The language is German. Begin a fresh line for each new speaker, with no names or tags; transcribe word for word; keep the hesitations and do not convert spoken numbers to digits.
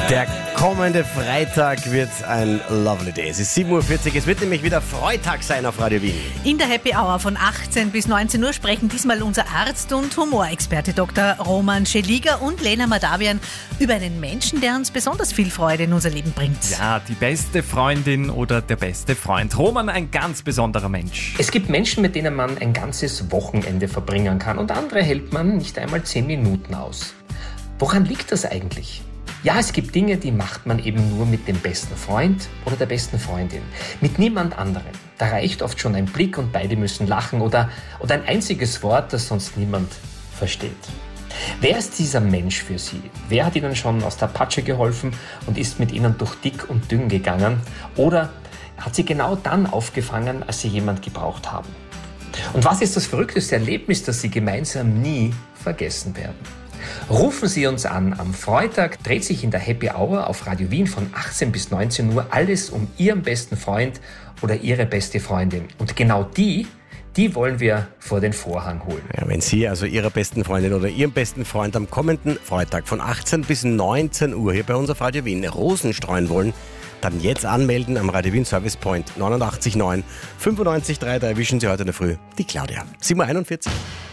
Der kommende Freitag wird ein lovely day. Es ist sieben Uhr vierzig, es wird nämlich wieder Freitag sein auf Radio Wien.
In der Happy Hour von achtzehn bis neunzehn Uhr sprechen diesmal unser Arzt und Humorexperte Doktor Roman Scheliger und Lena Madavian über einen Menschen, der uns besonders viel Freude in unser Leben bringt.
Ja, die beste Freundin oder der beste Freund. Roman, ein ganz besonderer Mensch.
Es gibt Menschen, mit denen man ein ganzes Wochenende verbringen kann und andere hält man nicht einmal zehn Minuten aus. Woran liegt das eigentlich? Ja, es gibt Dinge, die macht man eben nur mit dem besten Freund oder der besten Freundin. Mit niemand anderem. Da reicht oft schon ein Blick und beide müssen lachen oder, oder ein einziges Wort, das sonst niemand versteht. Wer ist dieser Mensch für Sie? Wer hat Ihnen schon aus der Patsche geholfen und ist mit Ihnen durch dick und dünn gegangen? Oder hat Sie genau dann aufgefangen, als Sie jemand gebraucht haben? Und was ist das verrückteste Erlebnis, das Sie gemeinsam nie vergessen werden? Rufen Sie uns an. Am Freitag dreht sich in der Happy Hour auf Radio Wien von achtzehn bis neunzehn Uhr alles um Ihren besten Freund oder Ihre beste Freundin. Und genau die, die wollen wir vor den Vorhang holen.
Ja, wenn Sie also Ihrer besten Freundin oder Ihrem besten Freund am kommenden Freitag von achtzehn bis neunzehn Uhr hier bei uns auf Radio Wien Rosen streuen wollen, dann jetzt anmelden am Radio Wien Service Point neunundachtzig neun fünfundneunzig Komma drei. Da erwischen Sie heute in der Früh die Claudia. sieben Uhr einundvierzig.